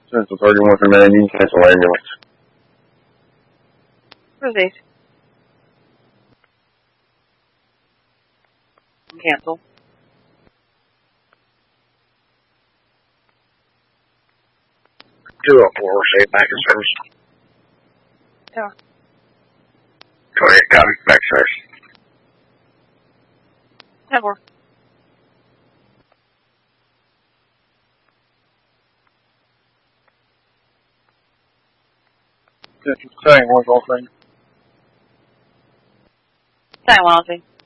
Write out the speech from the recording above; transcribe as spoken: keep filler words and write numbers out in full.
Central thirty-one for man, you can cancel ambulance. Who's these? Cancel. Two up four, say back in service. Yeah. Go ahead, copy, back service. Never. Central saying one whole thing. Same one, I'll see.